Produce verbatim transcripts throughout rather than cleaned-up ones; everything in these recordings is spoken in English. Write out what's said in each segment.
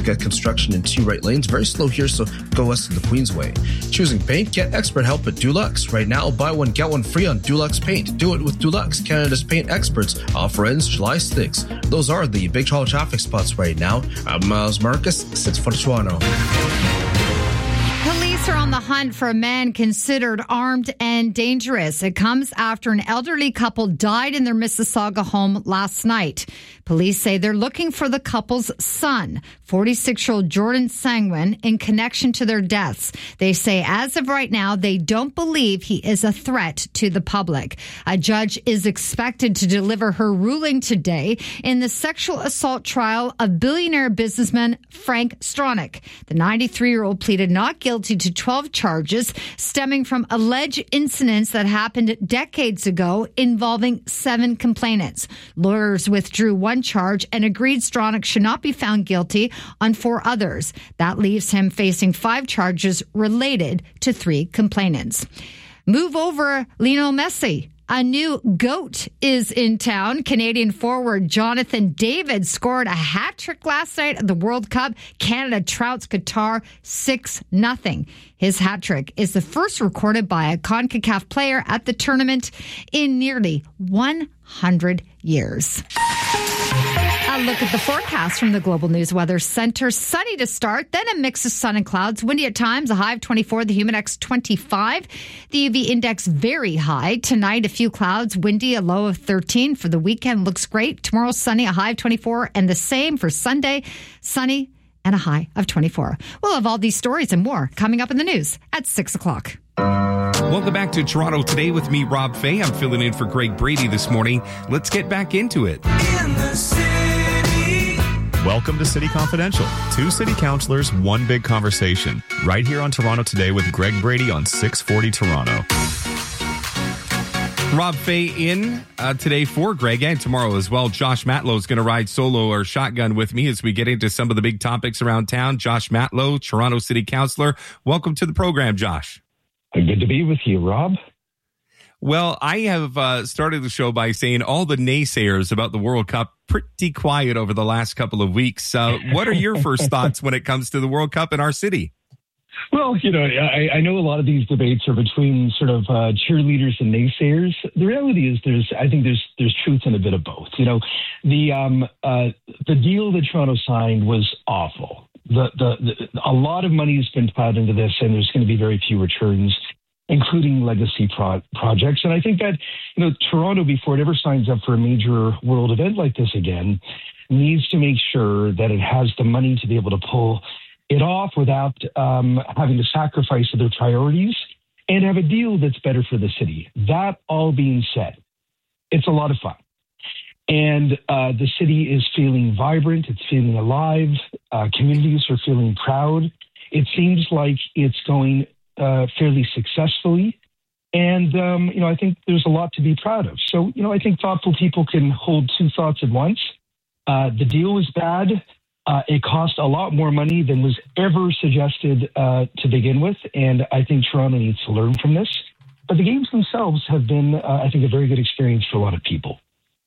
get construction in two right lanes. Very slow here, so go west of the Queensway. Choosing paint? Get expert help at Dulux. Right now, buy one, get one free on Dulux Paint. Do it with Dulux, Canada's paint experts. Offer ends July sixth. Those are the big trouble traffic spots right now. I'm Miles Marcus, six forty Toronto. Police are on the hunt for a man considered armed and dangerous. It comes after an elderly couple died in their Mississauga home last night. Police say they're looking for the couple's son, forty-six-year-old Jordan Sangwin, in connection to their deaths. They say as of right now, they don't believe he is a threat to the public. A judge is expected to deliver her ruling today in the sexual assault trial of billionaire businessman Frank Stronach. The ninety-three-year-old pleaded not guilty to twelve charges stemming from alleged incidents that happened decades ago involving seven complainants. Lawyers withdrew one charge and agreed Stronach should not be found guilty on four others. That leaves him facing five charges related to three complainants. Move over Lionel Messi. A new GOAT is in town. Canadian forward Jonathan David scored a hat trick last night at the World Cup. Canada trouts Qatar six nothing. His hat trick is the first recorded by a CONCACAF player at the tournament in nearly one hundred years. A look at the forecast from the Global News Weather Center. Sunny to start, then a mix of sun and clouds. Windy at times, a high of twenty-four, the Humidex twenty-five. The U V index very high. Tonight, a few clouds, windy, a low of thirteen. For the weekend, looks great. Tomorrow, sunny, a high of twenty-four. And the same for Sunday, sunny and a high of twenty-four. We'll have all these stories and more coming up in the news at six o'clock. Welcome back to Toronto Today with me, Rob Fay. I'm filling in for Greg Brady this morning. Let's get back into it. In the city. Welcome to City Confidential. Two city councilors, one big conversation. Right here on Toronto Today with Greg Brady on six forty Toronto. Rob Fay in uh, today for Greg, and tomorrow as well. Josh Matlow is going to ride solo or shotgun with me as we get into some of the big topics around town. Josh Matlow, Toronto City Councilor. Welcome to the program, Josh. Good to be with you, Rob. Well, I have uh, started the show by saying all the naysayers about the World Cup pretty quiet over the last couple of weeks. Uh, what are your first thoughts when it comes to the World Cup in our city? Well, you know, I, I know a lot of these debates are between sort of uh, cheerleaders and naysayers. The reality is, there's, I think, there's there's truth in a bit of both. You know, the um, uh, the deal that Toronto signed was awful. The, the the a lot of money has been plowed into this, and there's going to be very few returns, including legacy pro- projects. And I think that, you know, Toronto, before it ever signs up for a major world event like this again, needs to make sure that it has the money to be able to pull it off without um, having to sacrifice other priorities and have a deal that's better for the city. That all being said, it's a lot of fun. And uh, the city is feeling vibrant. It's feeling alive. Uh, communities are feeling proud. It seems like it's going Uh, fairly successfully. And, um, you know, I think there's a lot to be proud of. So, you know, I think thoughtful people can hold two thoughts at once. Uh, the deal was bad. Uh, it cost a lot more money than was ever suggested uh, to begin with. And I think Toronto needs to learn from this. But the games themselves have been, uh, I think, a very good experience for a lot of people.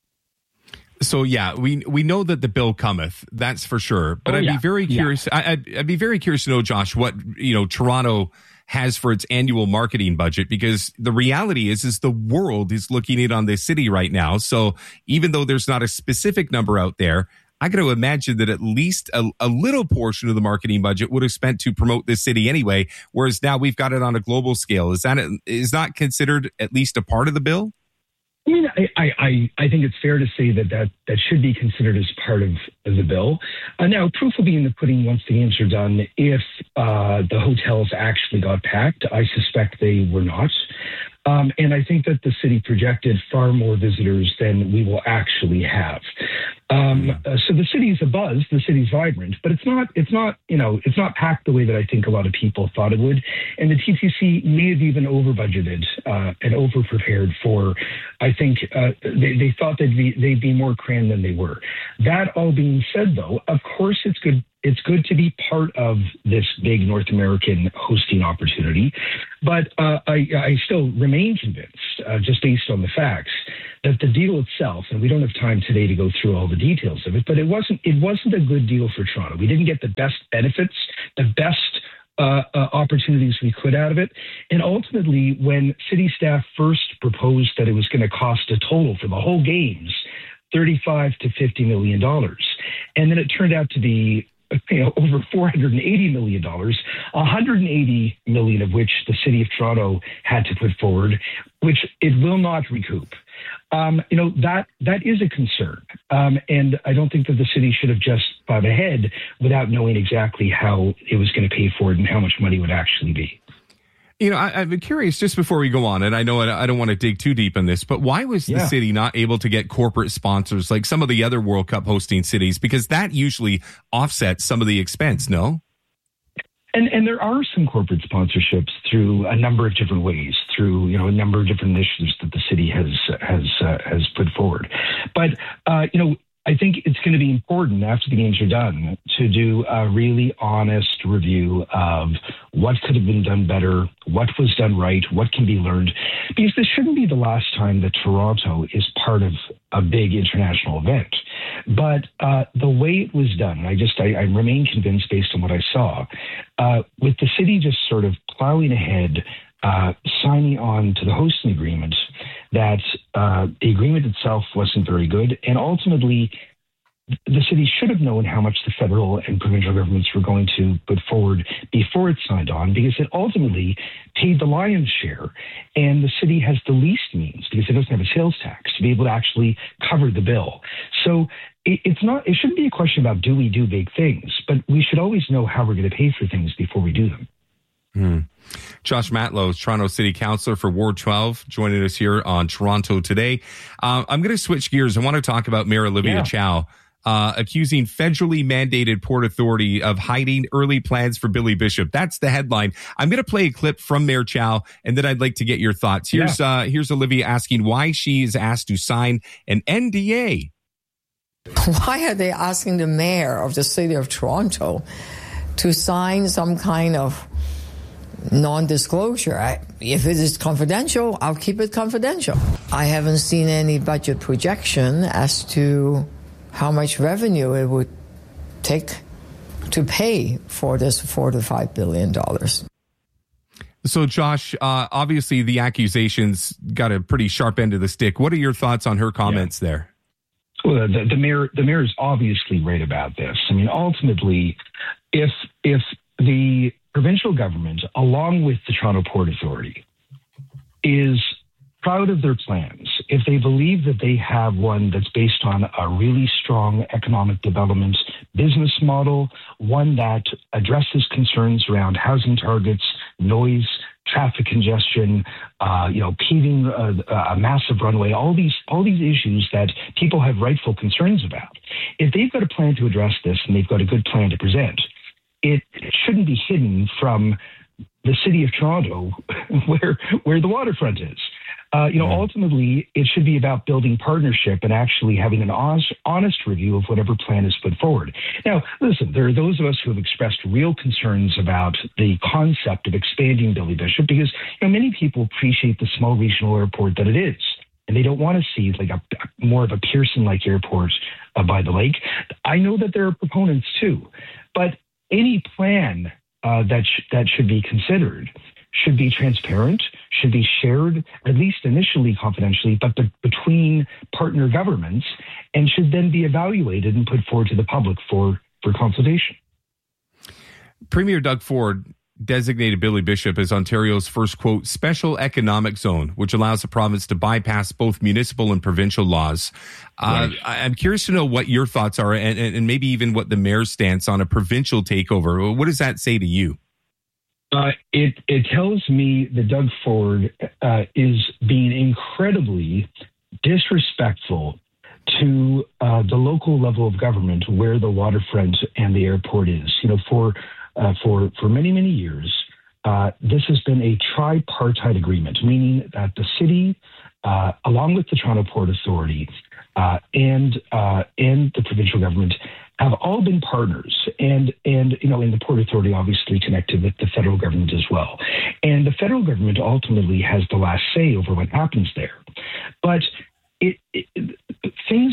So, yeah, we we know that the bill cometh. That's for sure. But oh, I'd yeah. be very curious. Yeah. I, I'd, I'd be very curious to know, Josh, what, you know, Toronto has for its annual marketing budget, because the reality is, is the world is looking in on this city right now. So even though there's not a specific number out there, I got to imagine that at least a, a little portion of the marketing budget would have spent to promote this city anyway. Whereas now we've got it on a global scale. Is that, is not considered at least a part of the bill? I mean, I, I, I think it's fair to say that, that that should be considered as part of, of the bill. Uh, now, proof will be in the pudding once the games are done. If uh, the hotels actually got packed, I suspect they were not. Um, and I think that the city projected far more visitors than we will actually have. Um, uh, so the city's abuzz, the city's vibrant, but it's not, it's not, you know, it's not packed the way that I think a lot of people thought it would. And the T T C may have even over budgeted uh, and over prepared for, I think uh, they, they thought they'd be, they'd be more crammed than they were. That all being said, though, of course, it's good. It's good to be part of this big North American hosting opportunity, but uh, I, I still remain convinced, uh, just based on the facts, that the deal itself, and we don't have time today to go through all the details of it, but it wasn't it wasn't a good deal for Toronto. We didn't get the best benefits, the best uh, uh, opportunities we could out of it. And ultimately, when city staff first proposed that it was going to cost a total for the whole games, thirty-five to fifty million dollars, and then it turned out to be, you know, over four hundred eighty million dollars, one hundred eighty million dollars of which the city of Toronto had to put forward, which it will not recoup. Um, you know, that that is a concern. Um, and I don't think that the city should have just gone ahead without knowing exactly how it was going to pay for it and how much money would actually be. You know, I, I'm curious, just before we go on, and I know I don't want to dig too deep in this, but why was the yeah. city not able to get corporate sponsors like some of the other World Cup hosting cities? Because that usually offsets some of the expense, no? And and there are some corporate sponsorships through a number of different ways, through, you know, a number of different initiatives that the city has has uh, has put forward. But uh, you know, I think it's going to be important after the games are done to do a really honest review of what could have been done better, what was done right, what can be learned, because this shouldn't be the last time that Toronto is part of a big international event. But uh, the way it was done, I just I, I remain convinced based on what I saw, uh, with the city just sort of plowing ahead, uh, signing on to the hosting agreement, that uh, the agreement itself wasn't very good, and ultimately the city should have known how much the federal and provincial governments were going to put forward before it signed on, because it ultimately paid the lion's share, and the city has the least means, because it doesn't have a sales tax, to be able to actually cover the bill. So it, it's not, it shouldn't be a question about do we do big things, but we should always know how we're going to pay for things before we do them. Hmm. Josh Matlow, Toronto City Councillor for Ward twelve, joining us here on Toronto Today. Uh, I'm going to switch gears. I want to talk about Mayor Olivia yeah. Chow, uh, accusing federally mandated Port Authority of hiding early plans for Billy Bishop. That's the headline. I'm going to play a clip from Mayor Chow, and then I'd like to get your thoughts. Here's yeah. uh, here's Olivia asking why she is asked to sign an N D A. Why are they asking the mayor of the city of Toronto to sign some kind of non-disclosure? I, if it is confidential, I'll keep it confidential. I haven't seen any budget projection as to how much revenue it would take to pay for this four to five billion dollars. So, Josh, uh, obviously the accusations got a pretty sharp end of the stick. What are your thoughts on her comments yeah. there? Well, the, the mayor, the mayor is obviously right about this. I mean, ultimately, if if the provincial government, along with the Toronto Port Authority, is proud of their plans, if they believe that they have one that's based on a really strong economic development business model, one that addresses concerns around housing targets, noise, traffic congestion, uh, you know, paving a, a massive runway, all these all these issues that people have rightful concerns about. If they've got a plan to address this and they've got a good plan to present, it shouldn't be hidden from the city of Toronto, where where the waterfront is. Uh, you know, mm-hmm. ultimately, it should be about building partnership and actually having an honest, honest review of whatever plan is put forward. Now, listen, there are those of us who have expressed real concerns about the concept of expanding Billy Bishop, because you know many people appreciate the small regional airport that it is, and they don't want to see like a more of a Pearson-like airport uh, by the lake. I know that there are proponents too, but any plan uh, that sh- that should be considered should be transparent, should be shared, at least initially confidentially, but be- between partner governments, and should then be evaluated and put forward to the public for, for consultation. Premier Doug Ford designated Billy Bishop as Ontario's first, quote, special economic zone, which allows the province to bypass both municipal and provincial laws. Uh, right. I'm curious to know what your thoughts are, and, and maybe even what the mayor's stance on a provincial takeover. What does that say to you? Uh, it it tells me that Doug Ford uh, is being incredibly disrespectful to uh, the local level of government where the waterfront and the airport is. You know, for uh, for for many many years, uh, this has been a tripartite agreement, meaning that the city, uh, along with the Toronto Port Authority, uh, and uh, and the provincial government, have all been partners, and, and you know, in the Port Authority, obviously connected with the federal government as well. And the federal government ultimately has the last say over what happens there. But it, it, things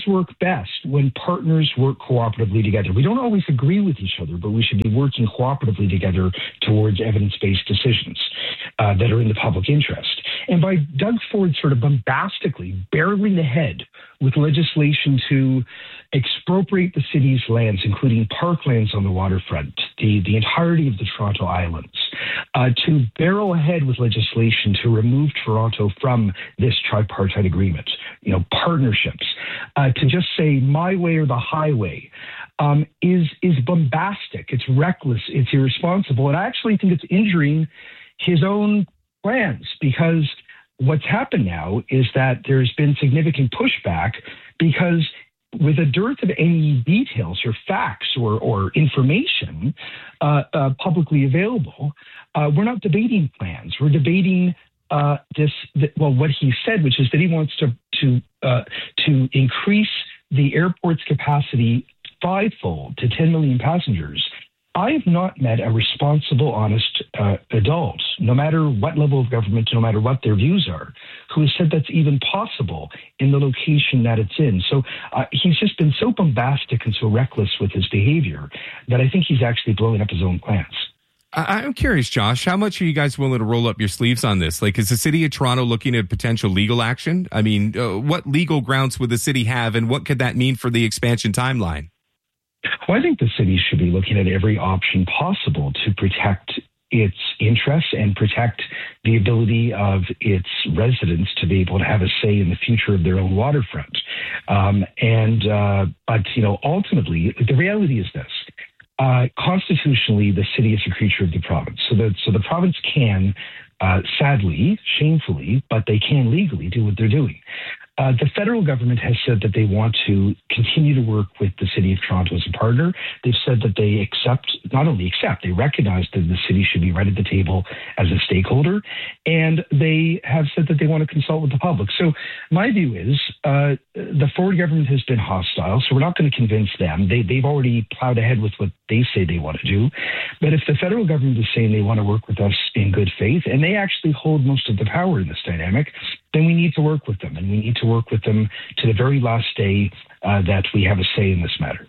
work best when partners work cooperatively together. We don't always agree with each other, but we should be working cooperatively together towards evidence-based decisions uh, that are in the public interest. And by Doug Ford sort of bombastically barreling ahead with legislation to expropriate the city's lands, including parklands on the waterfront, the, the entirety of the Toronto Islands, uh, to barrel ahead with legislation to remove Toronto from this tripartite agreement, you know, partnerships, uh, to just say my way or the highway, um, is is bombastic. It's reckless. It's irresponsible. And I actually think it's injuring his own plans, because what's happened now is that there's been significant pushback because with a dearth of any details or facts or, or information uh, uh, publicly available, uh, we're not debating plans. We're debating uh, this, th- well, what he said, which is that he wants to, to, uh, to increase the airport's capacity fivefold to ten million passengers. I have not met a responsible, honest uh, adult, no matter what level of government, no matter what their views are, who has said that's even possible in the location that it's in. So uh, he's just been so bombastic and so reckless with his behavior that I think he's actually blowing up his own plans. I- I'm curious, Josh, how much are you guys willing to roll up your sleeves on this? Like, is the city of Toronto looking at potential legal action? I mean, uh, what legal grounds would the city have, and what could that mean for the expansion timeline? Well, I think the city should be looking at every option possible to protect its interests and protect the ability of its residents to be able to have a say in the future of their own waterfront. Um, and, uh, but, you know, ultimately, the reality is this. Uh, constitutionally, the city is a creature of the province. So the, so the province can, uh, sadly, shamefully, but they can legally do what they're doing. Uh, the federal government has said that they want to continue to work with the City of Toronto as a partner. They've said that they accept, not only accept, they recognize that the city should be right at the table as a stakeholder. And they have said that they want to consult with the public. So my view is uh, the Ford government has been hostile, so we're not going to convince them. They, they've already plowed ahead with what they say they want to do. But if the federal government is saying they want to work with us in good faith, and they actually hold most of the power in this dynamic, then we need to work with them, and we need to work with them to the very last day uh, that we have a say in this matter.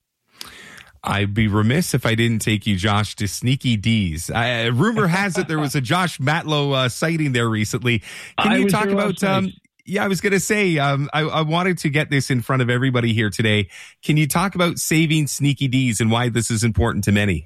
I'd be remiss if I didn't take you, Josh, to Sneaky D's. Uh, rumor has it there was a Josh Matlow uh, sighting there recently. Can I you was talk there about... last night. Um, yeah, I was going to say, um, I, I wanted to get this in front of everybody here today. Can you talk about saving Sneaky D's and why this is important to many?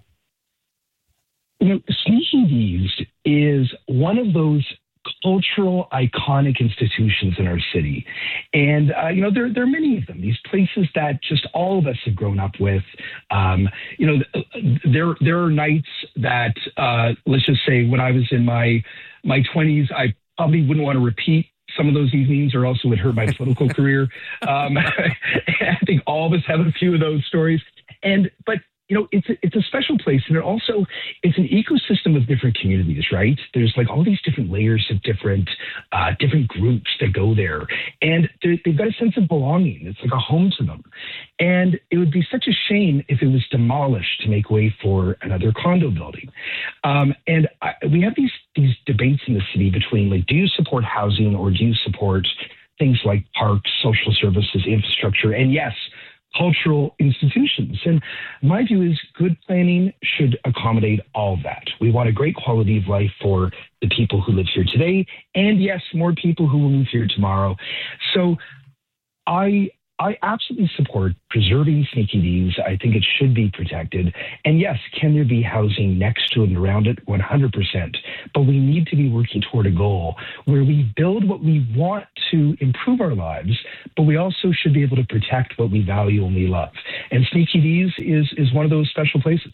You know, Sneaky D's is one of those cultural iconic institutions in our city. And, uh, you know, there, there are many of them, these places that just all of us have grown up with. Um, you know, there, there are nights that, uh, let's just say when I was in my, my twenties, I probably wouldn't want to repeat some of those evenings, or also would hurt my political career. Um, I think all of us have a few of those stories. And, but, you know, it's a, it's a special place, and it also, it's an ecosystem of different communities, right? There's like all these different layers of different, uh, different groups that go there, and they've got a sense of belonging. It's like a home to them. And it would be such a shame if it was demolished to make way for another condo building. Um, and I, we have these, these debates in the city between, like, do you support housing or do you support things like parks, social services, infrastructure, and yes, cultural institutions. And my view is good planning should accommodate all of that. We want a great quality of life for the people who live here today, and yes, more people who will move here tomorrow. So I I absolutely support preserving Sneaky D's. I think it should be protected. And yes, can there be housing next to and around it? one hundred percent. But we need to be working toward a goal where we build what we want to improve our lives, but we also should be able to protect what we value and we love. And Sneaky D's is, is one of those special places.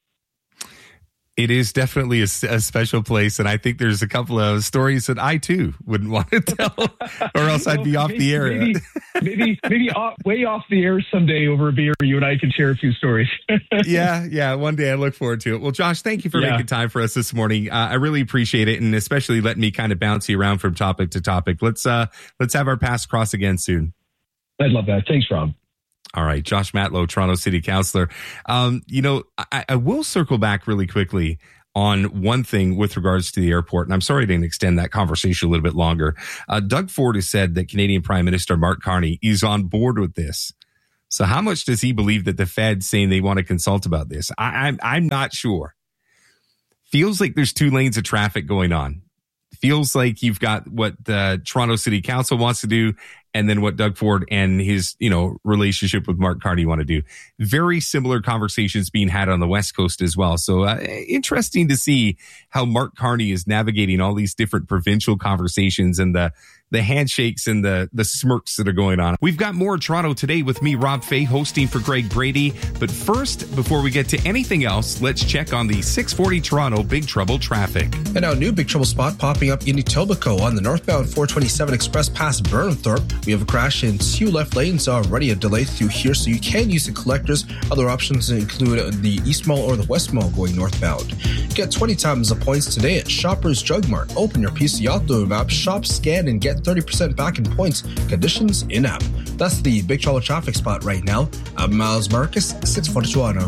It is definitely a, a special place, and I think there's a couple of stories that I too wouldn't want to tell, or else I'd be off maybe, the air. Maybe, maybe, maybe off, way off the air someday over a beer. You and I can share a few stories. yeah, yeah. One day I look forward to it. Well, Josh, thank you for yeah. making time for us this morning. Uh, I really appreciate it, and especially letting me kind of bounce you around from topic to topic. Let's uh, let's have our paths cross again soon. I'd love that. Thanks, Rob. All right, Josh Matlow, Toronto City Councillor. Um, you know, I, I will circle back really quickly on one thing with regards to the airport, and I'm sorry I didn't extend that conversation a little bit longer. Uh, Doug Ford has said that Canadian Prime Minister Mark Carney is on board with this. So how much does he believe that the Fed's saying they want to consult about this? I, I'm, I'm not sure. Feels like there's two lanes of traffic going on. Feels like you've got what the Toronto City Council wants to do, and then what Doug Ford and his, you know, relationship with Mark Carney want to do. Very similar conversations being had on the West Coast as well. So uh, interesting to see how Mark Carney is navigating all these different provincial conversations and the the handshakes and the the smirks that are going on. We've got more Toronto Today with me, Rob Fay, hosting for Greg Brady. But first, before we get to anything else, let's check on the six forty Toronto Big Trouble traffic. And now, new Big Trouble spot popping up in Etobicoke on the northbound four twenty-seven Express past Burnthorpe. We have a crash in two left lanes, already a delay through here, so you can use the collectors. Other options include the East Mall or the West Mall going northbound. Get twenty times the points today at Shoppers Drug Mart. Open your P C Auto app, shop, scan, and get thirty percent back in points. Conditions in-app. That's the Big Trouble traffic spot right now. I'm Miles Marcus, six forty Toronto.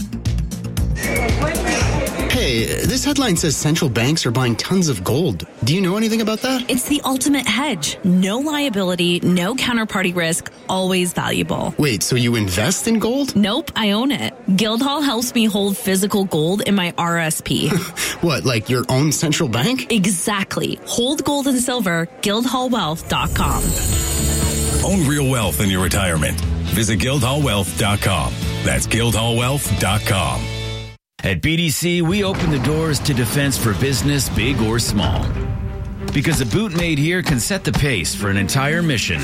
Hey, this headline says central banks are buying tons of gold. Do you know anything about that? It's the ultimate hedge. No liability, no counterparty risk, always valuable. Wait, so you invest in gold? Nope, I own it. Guildhall helps me hold physical gold in my R S P. What, like your own central bank? Exactly. Hold gold and silver, guildhall wealth dot com. Own real wealth in your retirement. Visit guildhall wealth dot com. That's guildhall wealth dot com. At B D C, we open the doors to defense for business, big or small. Because a boot made here can set the pace for an entire mission.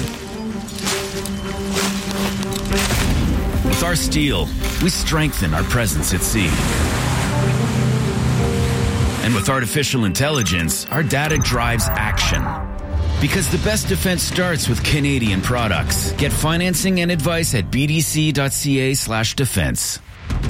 With our steel, we strengthen our presence at sea. And with artificial intelligence, our data drives action. Because the best defense starts with Canadian products. Get financing and advice at b d c dot c a slash defense.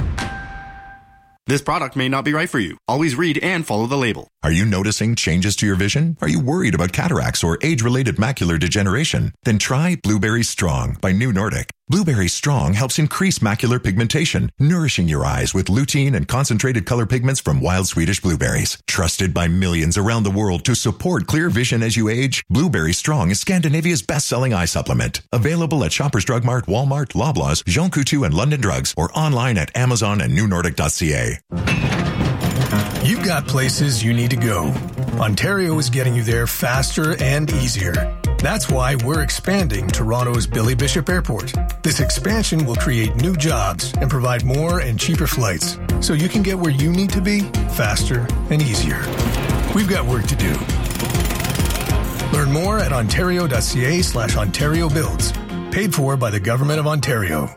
This product may not be right for you. Always read and follow the label. Are you noticing changes to your vision? Are you worried about cataracts or age-related macular degeneration? Then try Blueberry Strong by New Nordic. Blueberry Strong helps increase macular pigmentation, nourishing your eyes with lutein and concentrated color pigments from wild Swedish blueberries. Trusted by millions around the world to support clear vision as you age, Blueberry Strong is Scandinavia's best-selling eye supplement. Available at Shoppers Drug Mart, Walmart, Loblaws, Jean Coutu, and London Drugs, or online at Amazon and new nordic dot c a. You've got places you need to go. Ontario is getting you there faster and easier. That's why we're expanding Toronto's Billy Bishop Airport. This expansion will create new jobs and provide more and cheaper flights, so you can get where you need to be faster and easier. We've got work to do. Learn more at ontario dot c a slash Ontario Builds. Paid for by the Government of Ontario.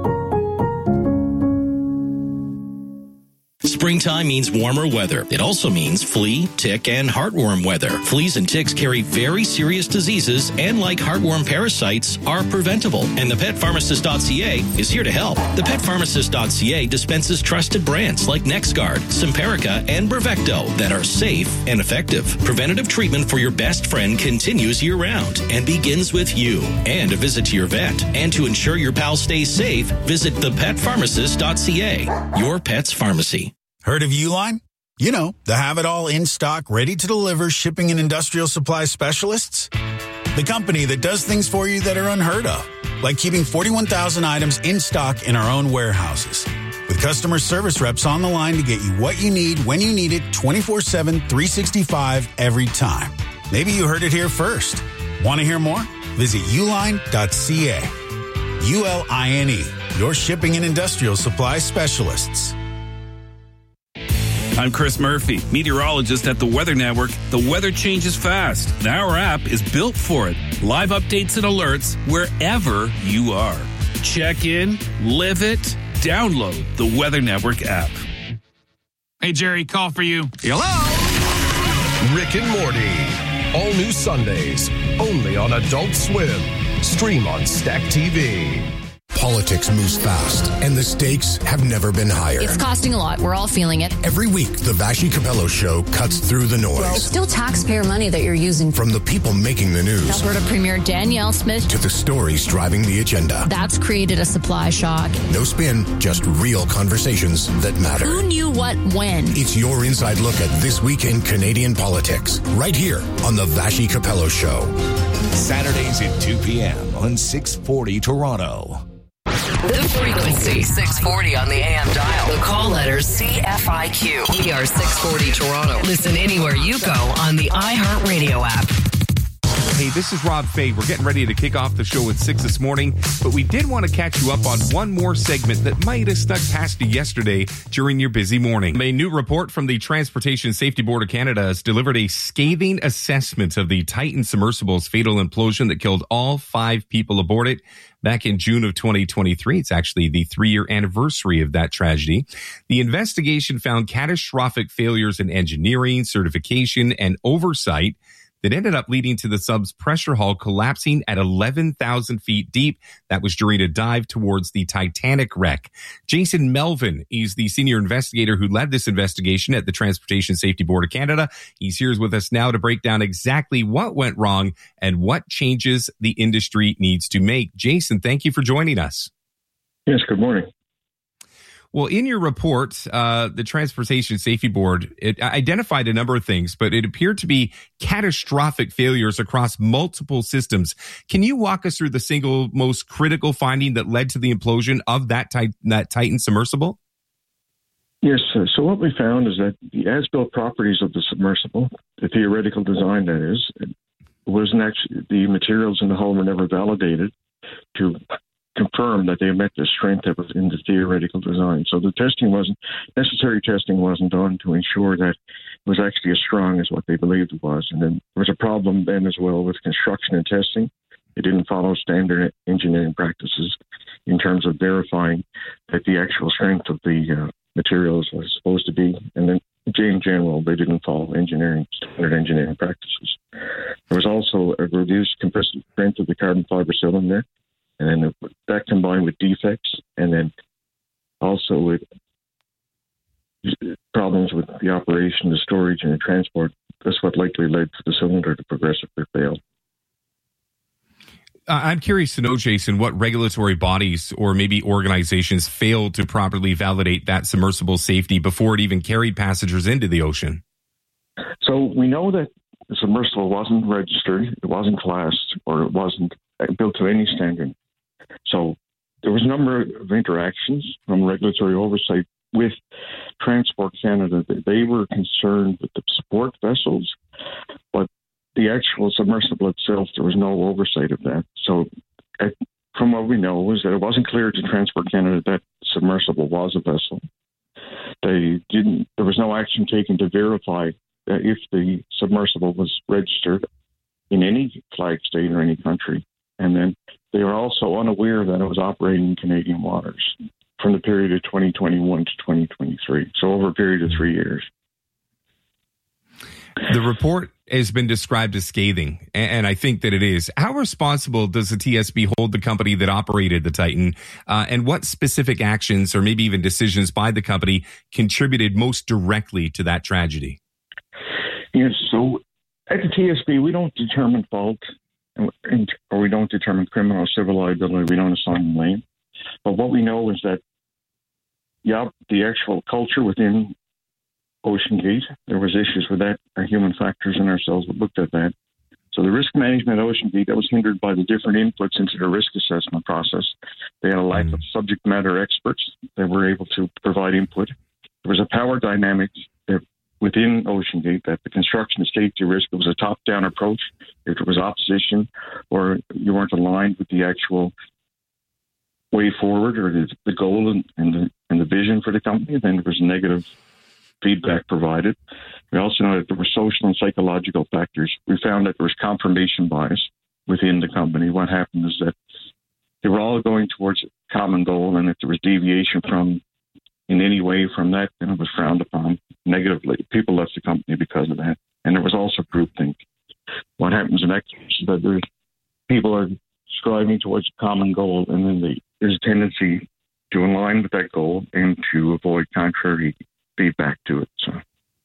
Springtime means warmer weather. It also means flea, tick, and heartworm weather. Fleas and ticks carry very serious diseases and, like heartworm parasites, are preventable. And the pet pharmacist dot c a is here to help. the pet pharmacist dot c a dispenses trusted brands like NexGard, Simparica, and Brevecto that are safe and effective. Preventative treatment for your best friend continues year-round and begins with you and a visit to your vet. And to ensure your pal stays safe, visit the pet pharmacist dot c a, your pet's pharmacy. Heard of Uline? You know, the have-it-all in-stock, ready-to-deliver shipping and industrial supply specialists? The company that does things for you that are unheard of, like keeping forty-one thousand items in stock in our own warehouses. With customer service reps on the line to get you what you need when you need it twenty-four seven, three sixty-five every time. Maybe you heard it here first. Want to hear more? Visit uline dot c a. U L I N E, your shipping and industrial supply specialists. I'm Chris Murphy, meteorologist at the Weather Network. The weather changes fast, and our app is built for it. Live updates and alerts wherever you are. Check in, live it, download the Weather Network app. Hey, Jerry, call for you. Hello? Rick and Morty. All new Sundays, only on Adult Swim. Stream on Stack T V. Politics moves fast, and the stakes have never been higher. It's costing a lot. We're all feeling it. Every week, the Vashi Capello Show cuts through the noise. Well, it's still taxpayer money that you're using. From the people making the news. Alberta Premier Danielle Smith. To the stories driving the agenda. That's created a supply shock. No spin, just real conversations that matter. Who knew what when? It's your inside look at this week in Canadian politics. Right here on the Vashi Capello Show. Saturdays at two p.m. on six forty Toronto. The frequency, six forty on the A M dial. The call letters, C F I Q. We are six forty Toronto. Listen anywhere you go on the iHeartRadio app. Hey, this is Rob Fay. We're getting ready to kick off the show at six this morning, but we did want to catch you up on one more segment that might have snuck past you yesterday during your busy morning. A new report from the Transportation Safety Board of Canada has delivered a scathing assessment of the Titan submersible's fatal implosion that killed all five people aboard it back in June of twenty twenty-three. It's actually the three-year anniversary of that tragedy. The investigation found catastrophic failures in engineering, certification, and oversight that ended up leading to the sub's pressure hull collapsing at eleven thousand feet deep. That was during a dive towards the Titanic wreck. Jason Melvin is the senior investigator who led this investigation at the Transportation Safety Board of Canada. He's here with us now to break down exactly what went wrong and what changes the industry needs to make. Jason, thank you for joining us. Yes, good morning. Well, in your report, uh, the Transportation Safety Board, it identified a number of things, but it appeared to be catastrophic failures across multiple systems. Can you walk us through the single most critical finding that led to the implosion of that, tit- that Titan submersible? Yes. Uh, so what we found is that the as-built properties of the submersible, the theoretical design that is, it wasn't actually, the materials in the hull were never validated to confirm that they met the strength that was in the theoretical design. So the testing wasn't, necessary testing wasn't done to ensure that it was actually as strong as what they believed it was. And then there was a problem then as well with construction and testing. It didn't follow standard engineering practices in terms of verifying that the actual strength of the uh, materials was supposed to be. And then in general, they didn't follow engineering, standard engineering practices. There was also a reduced compressive strength of the carbon fiber cylinder. And then that combined with defects, and then also with problems with the operation, the storage, and the transport, that's what likely led to the cylinder to progressively fail. I'm curious to know, Jason, what regulatory bodies or maybe organizations failed to properly validate that submersible safety before it even carried passengers into the ocean? So we know that the submersible wasn't registered, it wasn't classed, or it wasn't built to any standard. So there was a number of interactions from regulatory oversight with Transport Canada. They were concerned with the support vessels, but the actual submersible itself, there was no oversight of that. So at, from what we know is that it wasn't clear to Transport Canada that submersible was a vessel. They didn't. There was no action taken to verify that if the submersible was registered in any flag state or any country. And then they were also unaware that it was operating in Canadian waters from the period of twenty twenty-one to twenty twenty-three, so over a period of three years. The report has been described as scathing, and I think that it is. How responsible does the T S B hold the company that operated the Titan, uh, and what specific actions or maybe even decisions by the company contributed most directly to that tragedy? Yes, so at the T S B, we don't determine fault, or we don't determine criminal or civil liability. We don't assign blame. But what we know is that, yeah, the actual culture within OceanGate, there was issues with that. Our human factors and ourselves looked at that. So the risk management at OceanGate, that was hindered by the different inputs into the risk assessment process. They had a lack mm. of subject matter experts that were able to provide input. There was a power dynamic that within OceanGate that the construction safety risk was a top-down approach. If there was opposition or you weren't aligned with the actual way forward or the, the goal and, and, the, and the vision for the company, then there was negative feedback provided. We also know that there were social and psychological factors. We found that there was confirmation bias within the company. What happened is that they were all going towards a common goal, and if there was deviation from in any way from that, then it was frowned upon negatively. People left the company because of that. And there was also groupthink. What happens in that case is that there's, people are striving towards a common goal, and then the there's a tendency to align with that goal and to avoid contrary feedback to it. So.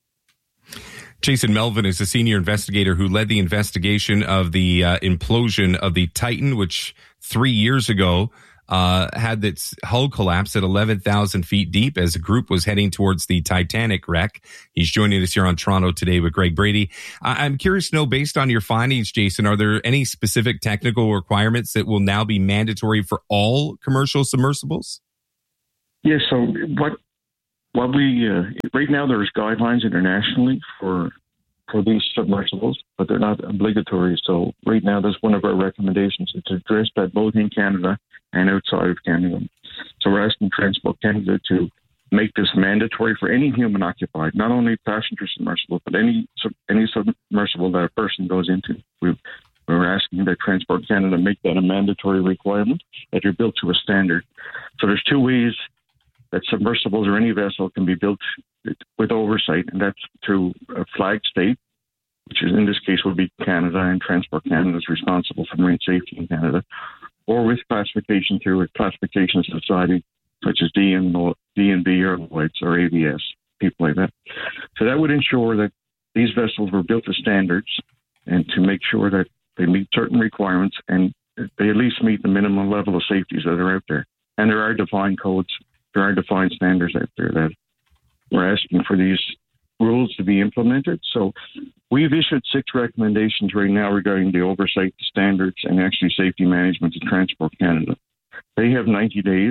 Jason Melvin is a senior investigator who led the investigation of the uh, implosion of the Titan, which three years ago uh, had its hull collapse at eleven thousand feet deep as a group was heading towards the Titanic wreck. He's joining us here on Toronto Today with Greg Brady. I- I'm curious to know, based on your findings, Jason, are there any specific technical requirements that will now be mandatory for all commercial submersibles? Yeah, so what what we uh, right now there's guidelines internationally for for these submersibles, but they're not obligatory. So right now that's one of our recommendations. It's addressed that both in Canada and outside of Canada. So we're asking Transport Canada to make this mandatory for any human occupied, not only passenger submersible, but any any submersible that a person goes into. We've, we're asking that Transport Canada make that a mandatory requirement, that you're built to a standard. So there's two ways that submersibles or any vessel can be built with oversight, and that's through a flag state, which is in this case would be Canada, and Transport Canada is responsible for marine safety in Canada, or with classification through a classification society such as D and B or Lloyd's or A B S, people like that. So that would ensure that these vessels were built to standards and to make sure that they meet certain requirements and they at least meet the minimum level of safeties that are out there. And there are defined codes, there are defined standards out there that we're asking for these rules to be implemented. So we've issued six recommendations right now regarding the oversight standards and actually safety management to Transport Canada. They have ninety days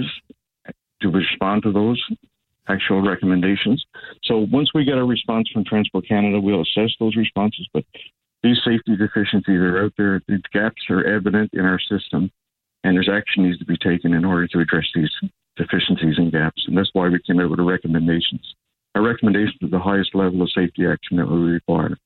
to respond to those actual recommendations. So once we get a response from Transport Canada, we'll assess those responses. But these safety deficiencies are out there. The gaps are evident in our system, and there's action needs to be taken in order to address these deficiencies and gaps. And that's why we came out with the recommendations. Our recommendation is the highest level of safety action that we require.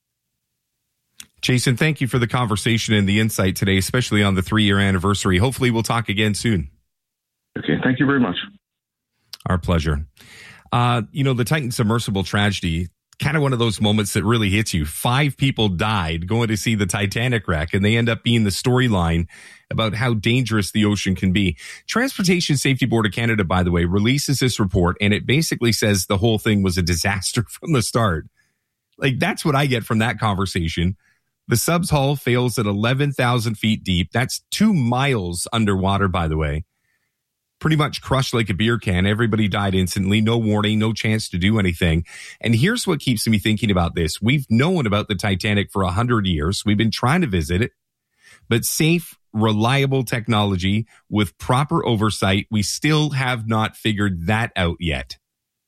Jason, thank you for the conversation and the insight today, especially on the three-year anniversary. Hopefully we'll talk again soon. Okay, thank you very much. Our pleasure. Uh, you know, the Titan submersible tragedy, kind of one of those moments that really hits you. Five people died going to see the Titanic wreck, and they end up being the storyline about how dangerous the ocean can be. Transportation Safety Board of Canada, by the way, releases this report, and it basically says the whole thing was a disaster from the start. Like, that's what I get from that conversation. The sub's hull fails at eleven thousand feet deep. That's two miles underwater, by the way. Pretty much crushed like a beer can. Everybody died instantly. No warning, no chance to do anything. And here's what keeps me thinking about this. We've known about the Titanic for one hundred years. We've been trying to visit it. But safe, reliable technology with proper oversight, we still have not figured that out yet.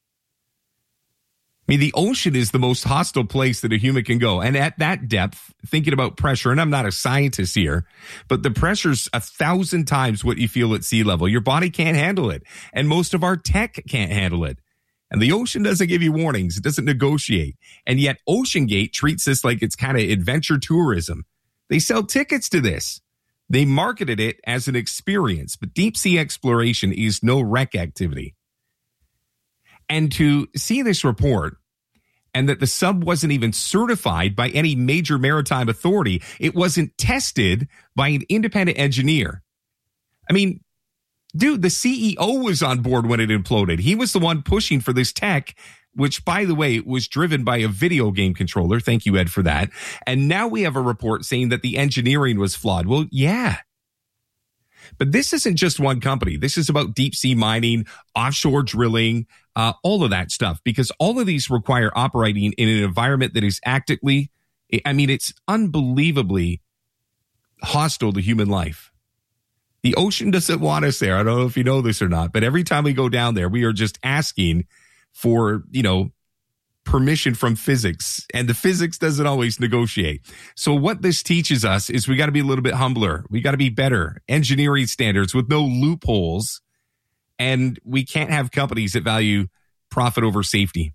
I mean, the ocean is the most hostile place that a human can go. And at that depth, thinking about pressure, and I'm not a scientist here, but the pressure's a thousand times what you feel at sea level. Your body can't handle it. And most of our tech can't handle it. And the ocean doesn't give you warnings. It doesn't negotiate. And yet OceanGate treats this like it's kind of adventure tourism. They sell tickets to this. They marketed it as an experience, but deep sea exploration is no wreck activity. And to see this report, and that the sub wasn't even certified by any major maritime authority, it wasn't tested by an independent engineer. I mean, dude, the C E O was on board when it imploded. He was the one pushing for this tech, which, by the way, was driven by a video game controller. Thank you, Ed, for that. And now we have a report saying that the engineering was flawed. Well, yeah. But this isn't just one company. This is about deep sea mining, offshore drilling, uh, all of that stuff, because all of these require operating in an environment that is actively, I mean, it's unbelievably hostile to human life. The ocean doesn't want us there. I don't know if you know this or not, but every time we go down there, we are just asking for, you know, permission from physics, and the physics doesn't always negotiate. So what this teaches us is we got to be a little bit humbler. We got to be better. Engineering standards with no loopholes, and we can't have companies that value profit over safety.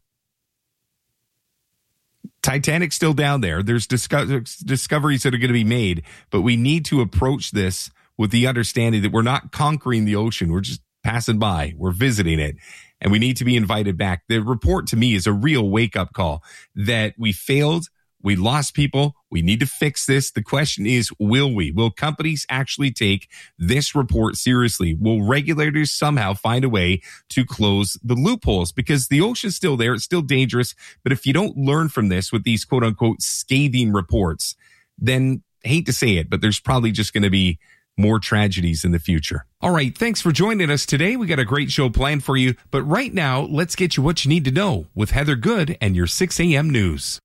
Titanic's still down there. There's disco- discoveries that are going to be made, but we need to approach this with the understanding that we're not conquering the ocean. We're just passing by. We're visiting it. And we need to be invited back. The report to me is a real wake-up call that we failed We lost people. We need to fix this. The question is, will we? Will companies actually take this report seriously? Will regulators somehow find a way to close the loopholes? Because the ocean's still there. It's still dangerous. But if you don't learn from this with these quote unquote scathing reports, then I hate to say it, but there's probably just going to be more tragedies in the future. All right. Thanks for joining us today. We got a great show planned for you. But right now, let's get you what you need to know with Heather Good and your six a.m. news.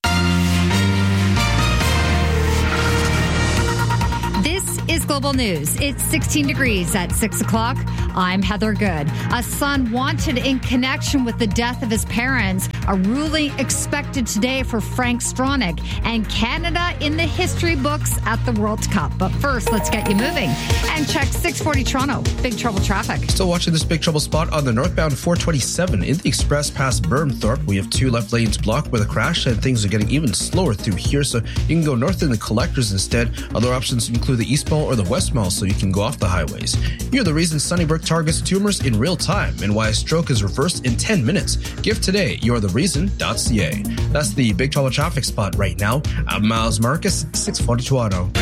This is Global News. It's sixteen degrees at six o'clock. I'm Heather Good. A son wanted in connection with the death of his parents. A ruling expected today for Frank Stronach and Canada in the history books at the World Cup. But first, let's get you moving and check six forty Toronto. Big trouble traffic. Still watching this big trouble spot on the northbound four twenty-seven in the express past Burnthorpe. We have two left lanes blocked with a crash, and things are getting even slower through here. So you can go north in the collectors instead. Other options include the East Mall or the West Mall, so you can go off the highways. Here are the reasons Sunnybrook targets tumors in real time and why a stroke is reversed in ten minutes. Give today you're the reason dot c a. That's the big trouble traffic spot right now. I'm Miles Marcus, six forty Toronto.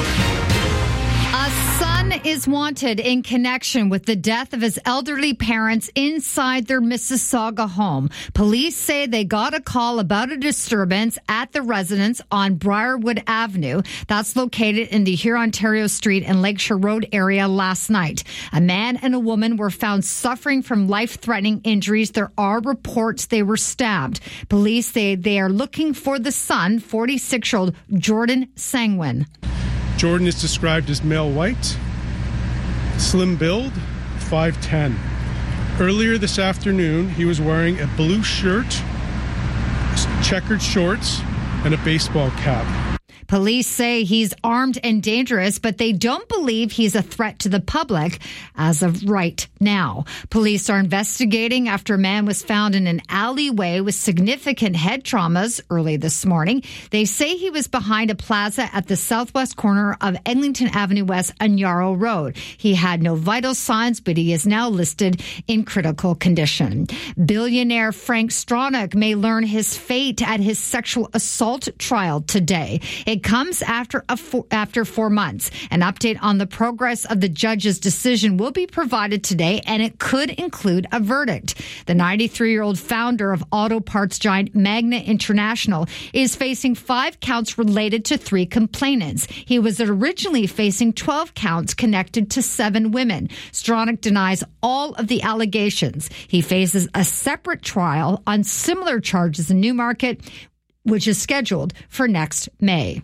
A son is wanted in connection with the death of his elderly parents inside their Mississauga home. Police say they got a call about a disturbance at the residence on Briarwood Avenue. That's located in the Hurontario Street and Lakeshore Road area last night. A man and a woman were found suffering from life-threatening injuries. There are reports they were stabbed. Police say they are looking for the son, forty-six-year-old Jordan Sangwin. Jordan is described as male white, slim build, five ten. Earlier this afternoon, he was wearing a blue shirt, checkered shorts, and a baseball cap. Police say he's armed and dangerous, but they don't believe he's a threat to the public as of right now. Police are investigating after a man was found in an alleyway with significant head traumas early this morning. They say he was behind a plaza at the southwest corner of Eglinton Avenue West and Yarrow Road. He had no vital signs, but he is now listed in critical condition. Billionaire Frank Stronach may learn his fate at his sexual assault trial today. It comes after a four, after four months. An update on the progress of the judge's decision will be provided today, and it could include a verdict. The ninety-three-year-old founder of auto parts giant Magna International is facing five counts related to three complainants. He was originally facing twelve counts connected to seven women. Stronach denies all of the allegations. He faces a separate trial on similar charges in Newmarket, which is scheduled for next May.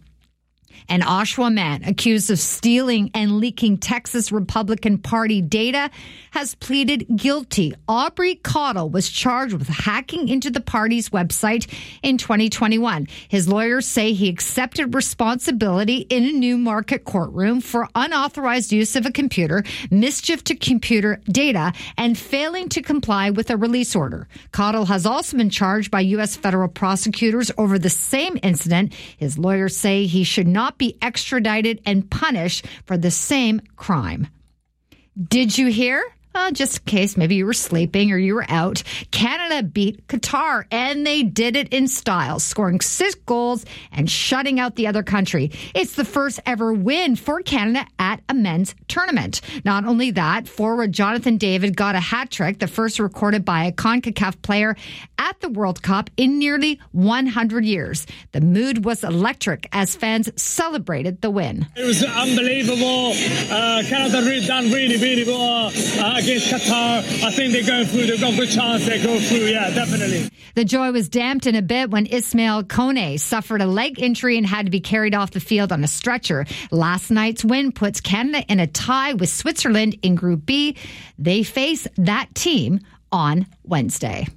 An Oshawa man accused of stealing and leaking Texas Republican Party data has pleaded guilty. Aubrey Cottle was charged with hacking into the party's website in twenty twenty-one. His lawyers say he accepted responsibility in a Newmarket courtroom for unauthorized use of a computer, mischief to computer data, and failing to comply with a release order. Cottle has also been charged by U S federal prosecutors over the same incident. His lawyers say he should not be extradited and punished for the same crime. Did you hear? Uh, just in case maybe you were sleeping or you were out, Canada beat Qatar, and they did it in style, scoring six goals and shutting out the other country. It's the first ever win for Canada at a men's tournament. Not only that, forward Jonathan David got a hat trick, the first recorded by a CONCACAF player at the World Cup in nearly one hundred years. The mood was electric as fans celebrated the win. It was unbelievable. Uh, Canada really done really, really well uh, against Qatar. I think they're going through. They've got a good chance they go through. Yeah, definitely. The joy was damped in a bit when Ismail Kone suffered a leg injury and had to be carried off the field on a stretcher. Last night's win puts Canada in a tie with Switzerland in Group B. They face that team on Wednesday.